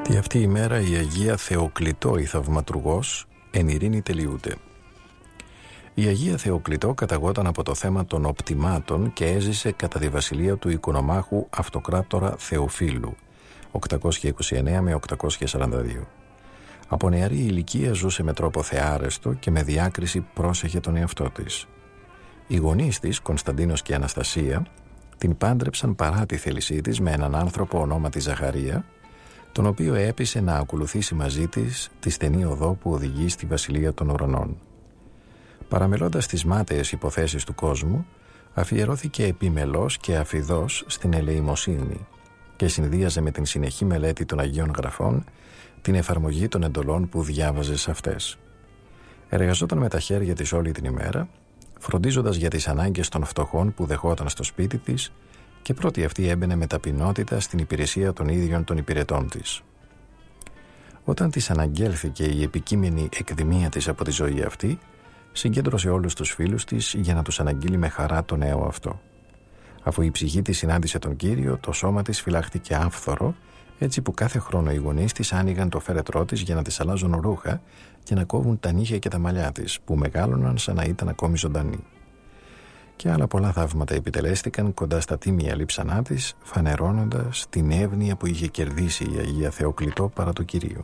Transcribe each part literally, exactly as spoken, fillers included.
Τη αυτή η μέρα η Αγία Θεοκλητό η θαυματουργός εν ειρήνη τελειούται. Η Αγία Θεοκλητό καταγόταν από το θέμα των οπτημάτων και έζησε κατά τη βασιλεία του οικονομάχου Αυτοκράτορα Θεοφύλου οκτακόσια είκοσι εννέα με οκτακόσια σαράντα δύο. Από νεαρή ηλικία ζούσε με τρόπο θεάρεστο και με διάκριση πρόσεχε τον εαυτό της. Οι γονείς της, Κωνσταντίνος και Αναστασία, την πάντρεψαν παρά τη θέλησή της με έναν άνθρωπο ονόματι Ζαχαρία, τον οποίο έπεισε να ακολουθήσει μαζί της τη στενή οδό που οδηγεί στη βασιλεία των ουρανών. Παραμελώντας τις μάταιες υποθέσεις του κόσμου, αφιερώθηκε επιμελώς και αφιδώς στην ελεημοσύνη και συνδύαζε με την συνεχή μελέτη των Αγίων Γραφών την εφαρμογή των εντολών που διάβαζε σε αυτές. Εργαζόταν με τα χέρια της όλη την ημέρα, φροντίζοντας για τις ανάγκες των φτωχών που δεχόταν στο σπίτι της, και πρώτη αυτή έμπαινε με ταπεινότητα στην υπηρεσία των ίδιων των υπηρετών της. Όταν της αναγγέλθηκε η επικείμενη εκδημία της από τη ζωή αυτή, συγκέντρωσε όλους τους φίλους της για να τους αναγγείλει με χαρά το νέο αυτό. Αφού η ψυχή της συνάντησε τον Κύριο, το σώμα της φυλάχτηκε άφθορο, έτσι που κάθε χρόνο οι γονείς της άνοιγαν το φέρετρό της για να της αλλάζουν ρούχα και να κόβουν τα νύχια και τα μαλλιά της, που μεγάλωναν σαν να ήταν ακόμη ζωντανοί. Και άλλα πολλά θαύματα επιτελέστηκαν κοντά στα τίμια λείψανά της, φανερώνοντας την εύνοια που είχε κερδίσει η Αγία Θεοκλητό παρά το Κυρίο.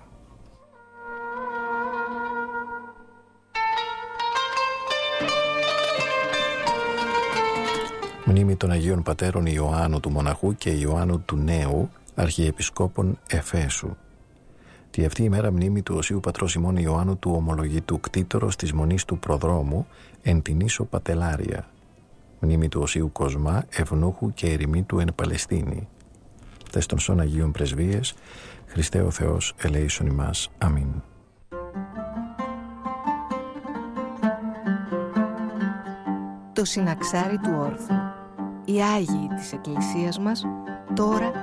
Μνήμη των Αγίων Πατέρων Ιωάννου του Μοναχού και Ιωάννου του Νέου, Αρχιεπισκόπων Εφέσου. Τη αυτή η μέρα μνήμη του Οσίου Πατρός ημών Ιωάννου του Ομολογητού, κτήτορος της Μονής του Προδρόμου, εν την Ίσο Πατελάρια. Μνήμη του Οσίου Κοσμά, Ευνούχου και Ερημίτου εν Παλαιστίνη. Τες των σών Αγίων Πρεσβείες, Χριστέ ο Θεός ελέησον ημάς. Αμήν. Το συναξάρι του όρθρου. Οι Άγιοι της Εκκλησίας μας τώρα